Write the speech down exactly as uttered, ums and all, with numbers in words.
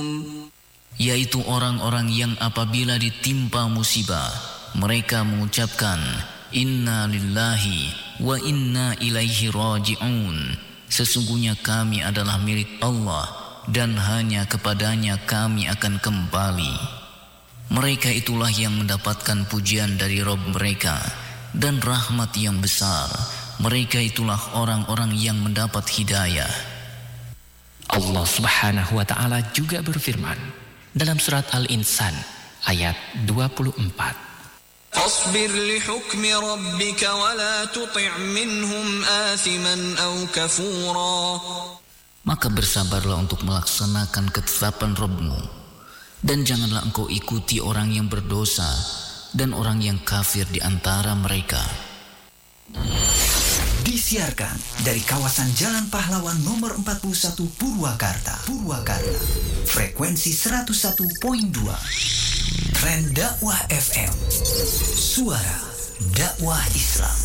yaitu orang-orang yang apabila ditimpa musibah, mereka mengucapkan inna lillahi wa inna ilaihi raji'un. Sesungguhnya kami adalah milik Allah dan hanya kepadanya kami akan kembali. Mereka itulah yang mendapatkan pujian dari Rabb mereka dan rahmat yang besar. Mereka itulah orang-orang yang mendapat hidayah. Allah Subhanahu wa ta'ala juga berfirman dalam surat Al-Insan ayat dua puluh empat. Fasbir li hukmi rabbika wa la tuti' minhum athiman aw kafura. Maka bersabarlah untuk melaksanakan ketetapan Rabb-Mu, dan janganlah engkau ikuti orang yang berdosa dan orang yang kafir di antara mereka. Disiarkan dari kawasan Jalan Pahlawan nomor empat puluh satu Purwakarta. Purwakarta. Frekuensi seratus satu koma dua. Tren Dakwah F M. Suara dakwah Islam.